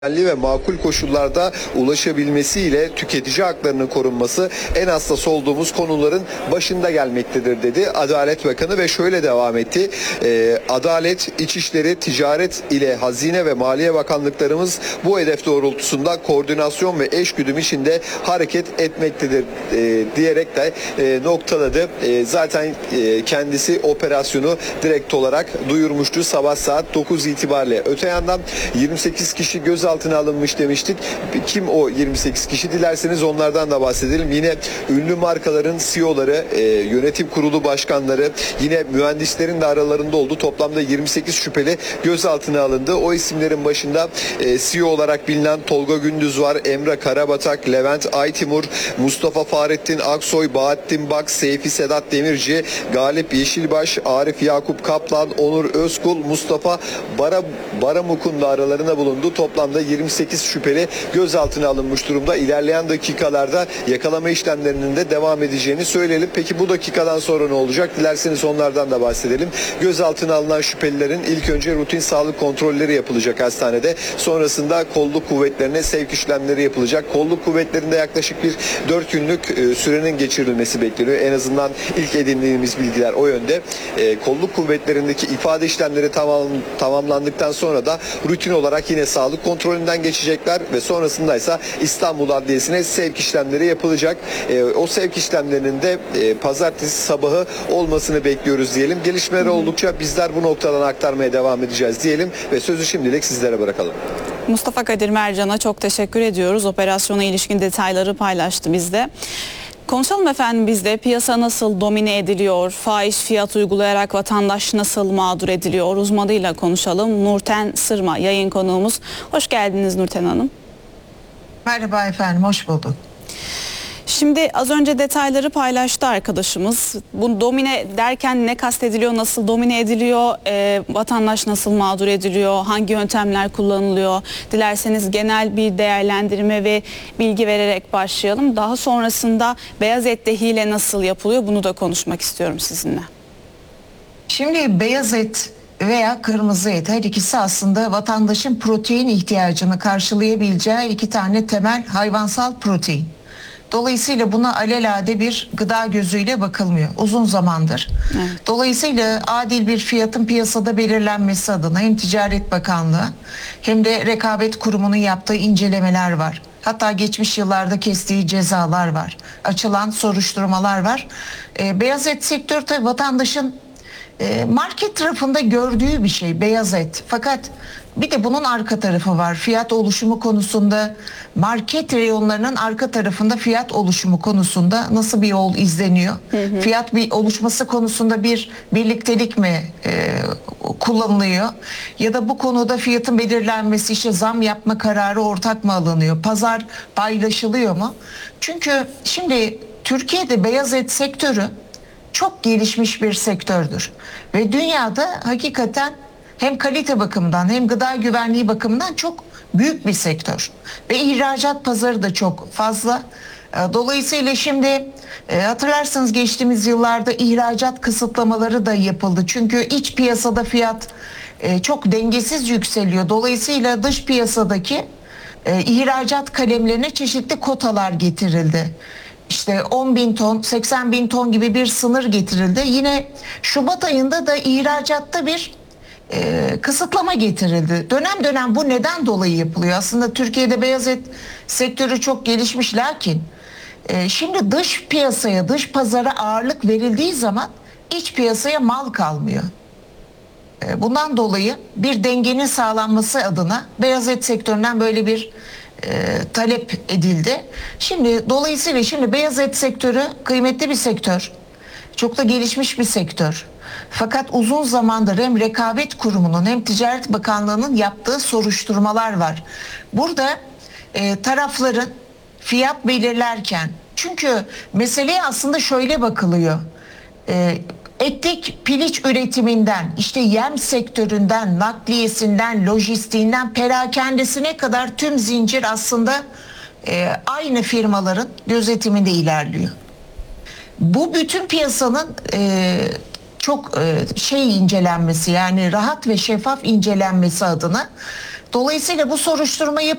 ve makul koşullarda ulaşabilmesiyle tüketici haklarının korunması en hassas olduğumuz konuların başında gelmektedir dedi Adalet Bakanı ve şöyle devam etti. Adalet, İçişleri, Ticaret ile Hazine ve Maliye Bakanlıklarımız bu hedef doğrultusunda koordinasyon ve eşgüdüm içinde hareket etmektedir diyerek de noktaladı. Zaten kendisi operasyonu direkt olarak duyurmuştu sabah saat 9 itibariyle. Öte yandan 28 kişi gözaltına alınmış demiştik. Kim o 28 kişi? Dilerseniz onlardan da bahsedelim. Yine ünlü markaların CEO'ları, yönetim kurulu başkanları, yine mühendislerin de aralarında olduğu toplamda 28 şüpheli gözaltına alındı. O isimlerin başında CEO olarak bilinen Tolga Gündüz var, Emre Karabatak, Levent Aytimur, Mustafa Fahrettin Aksoy, Bahattin Bak, Seyfi Sedat Demirci, Galip Yeşilbaş, Arif Yakup Kaplan, Onur Özkul, Mustafa Baramuk'un da aralarında bulunduğu toplamda 28 şüpheli gözaltına alınmış durumda. İlerleyen dakikalarda yakalama işlemlerinin de devam edeceğini söyleyelim. Peki bu dakikadan sonra ne olacak? Dilerseniz onlardan da bahsedelim. Gözaltına alınan şüphelilerin ilk önce rutin sağlık kontrolleri yapılacak hastanede. Sonrasında kolluk kuvvetlerine sevk işlemleri yapılacak. Kolluk kuvvetlerinde yaklaşık bir 4 günlük sürenin geçirilmesi bekleniyor. En azından ilk edindiğimiz bilgiler o yönde. Kolluk kuvvetlerindeki ifade işlemleri tamamlandıktan sonra da rutin olarak yine sağlık kontrolünden geçecekler ve sonrasında ise İstanbul Adliyesi'ne sevk işlemleri yapılacak. O sevk işlemlerinin de pazartesi sabahı olmasını bekliyoruz diyelim. Gelişmeler oldukça bizler bu noktadan aktarmaya devam edeceğiz diyelim ve sözü şimdilik sizlere bırakalım. Mustafa Kadir Mercan'a çok teşekkür ediyoruz. Operasyona ilişkin detayları paylaştı bizde. Konuşalım efendim bizde. Piyasa nasıl domine ediliyor? Fahiş fiyat uygulayarak vatandaş nasıl mağdur ediliyor? Uzmanıyla konuşalım. Nurten Sırma yayın konuğumuz. Hoş geldiniz Nurten Hanım. Merhaba efendim, hoş bulduk. Şimdi az önce detayları paylaştı arkadaşımız. Bu domine derken ne kastediliyor, nasıl domine ediliyor, vatandaş nasıl mağdur ediliyor, hangi yöntemler kullanılıyor? Dilerseniz genel bir değerlendirme ve bilgi vererek başlayalım. Daha sonrasında beyaz ette hile nasıl yapılıyor bunu da konuşmak istiyorum sizinle. Şimdi beyaz et veya kırmızı et her ikisi aslında vatandaşın protein ihtiyacını karşılayabileceği iki tane temel hayvansal protein. Dolayısıyla buna alelade bir gıda gözüyle bakılmıyor uzun zamandır. Evet. Dolayısıyla adil bir fiyatın piyasada belirlenmesi adına hem Ticaret Bakanlığı hem de Rekabet Kurumu'nun yaptığı incelemeler var. Hatta geçmiş yıllarda kestiği cezalar var. Açılan soruşturmalar var. Beyaz et sektörü tabii vatandaşın market tarafında gördüğü bir şey beyaz et. Fakat bir de bunun arka tarafı var. Fiyat oluşumu konusunda market reyonlarının arka tarafında fiyat oluşumu konusunda nasıl bir yol izleniyor? Fiyat bir oluşması konusunda bir birliktelik mi kullanılıyor? Ya da bu konuda fiyatın belirlenmesi işte zam yapma kararı ortak mı alınıyor? Pazar paylaşılıyor mu? Çünkü şimdi Türkiye'de beyaz et sektörü çok gelişmiş bir sektördür. Ve dünyada hakikaten hem kalite bakımından hem gıda güvenliği bakımından çok büyük bir sektör. Ve ihracat pazarı da çok fazla. Dolayısıyla şimdi hatırlarsanız geçtiğimiz yıllarda ihracat kısıtlamaları da yapıldı. Çünkü iç piyasada fiyat çok dengesiz yükseliyor. Dolayısıyla dış piyasadaki ihracat kalemlerine çeşitli kotalar getirildi. İşte 10 bin ton, 80 bin ton gibi bir sınır getirildi. Yine Şubat ayında da ihracatta bir kısıtlama getirildi. Dönem dönem bu neden dolayı yapılıyor? Aslında Türkiye'de beyaz et sektörü çok gelişmiş lakin şimdi dış piyasaya, dış pazara ağırlık verildiği zaman iç piyasaya mal kalmıyor. Bundan dolayı bir dengenin sağlanması adına beyaz et sektöründen böyle bir talep edildi. Dolayısıyla beyaz et sektörü kıymetli bir sektör. Çok da gelişmiş bir sektör. Fakat uzun zamandır hem Rekabet Kurumu'nun hem Ticaret Bakanlığı'nın yaptığı soruşturmalar var. Burada tarafların fiyat belirlerken, çünkü meseleye aslında şöyle bakılıyor. Etlik piliç üretiminden, işte yem sektöründen, nakliyesinden, lojistiğinden, perakendesine kadar tüm zincir aslında aynı firmaların gözetiminde ilerliyor. Bu bütün piyasanın çok incelenmesi, yani rahat ve şeffaf incelenmesi adına Dolayısıyla bu soruşturmayı